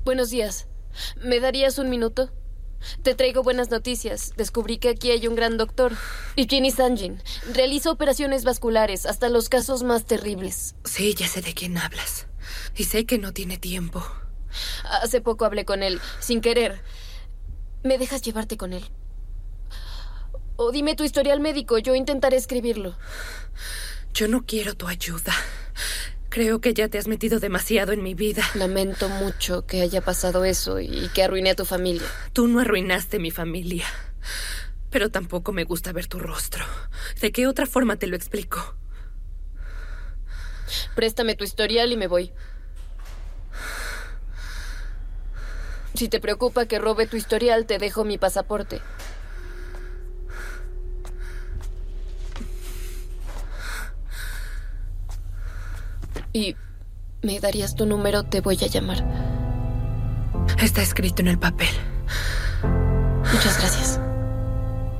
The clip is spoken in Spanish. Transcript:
Buenos días. ¿Me darías un minuto? Te traigo buenas noticias. Descubrí que aquí hay un gran doctor, Evgeny Sanjin. Realiza operaciones vasculares, hasta los casos más terribles. Sí, ya sé de quién hablas. Y sé que no tiene tiempo. Hace poco hablé con él, sin querer. ¿Me dejas llevarte con él? O dime tu historial médico, yo intentaré escribirlo. Yo no quiero tu ayuda. Creo que ya te has metido demasiado en mi vida. Lamento mucho que haya pasado eso y que arruiné a tu familia. Tú no arruinaste mi familia. Pero tampoco me gusta ver tu rostro. ¿De qué otra forma te lo explico? Préstame tu historial y me voy. Si te preocupa que robe tu historial, te dejo mi pasaporte. Y me darías tu número, te voy a llamar. Está escrito en el papel. Muchas gracias.